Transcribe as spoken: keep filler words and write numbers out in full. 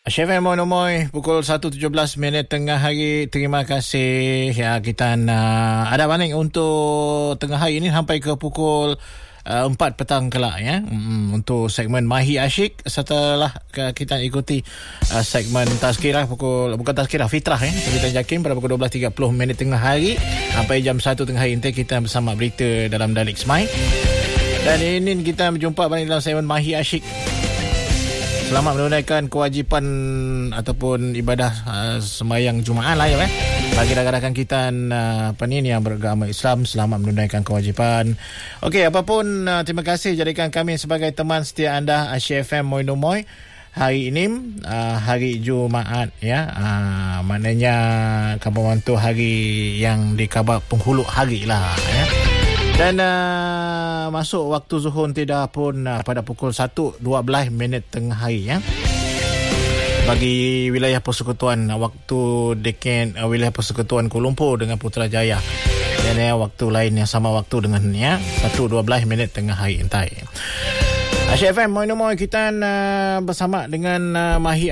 Chef Moy Moy pukul satu tujuh belas minit tengah hari. Terima kasih ya, kita uh, ada banyak untuk tengah hari ini sampai ke pukul uh, empat petang kelak ya. Mm, untuk segmen Mahi Asyik, setelah uh, kita ikuti uh, segmen Tazkirah pukul bukan Tazkirah Fitrah ya, Cerita Jakim pada pukul dua belas tiga puluh minit tengah hari sampai jam satu tengah hari. Nanti kita bersama berita dalam Dalik Semai. Dan ini kita berjumpa balik dalam segmen Mahi Asyik. Selamat menunaikan kewajipan ataupun ibadah uh, sembahyang Jumaat lah ya eh. Bagi rakan-rakan kita uh, apa ni yang beragama Islam, selamat menunaikan kewajipan. Okey, apapun uh, terima kasih jadikan kami sebagai teman setia anda Asyik F M Moy Moy. Hari ini uh, hari Jumaat ya. Uh, maknanya kamu mantu hari yang dikhabar penghulu hari lah ya. Dan uh, masuk waktu zuhur tidak pun uh, pada pukul satu dua belas minit tengah hari ya. Bagi wilayah Persekutuan, uh, waktu dekat uh, wilayah Persekutuan Kuala Lumpur dengan Putrajaya. Dan uh, waktu lain yang sama waktu dengan ya, satu dua belas minit tengah hari entai. Asyik F M Moy Moy kita uh, bersama dengan uh, Mahi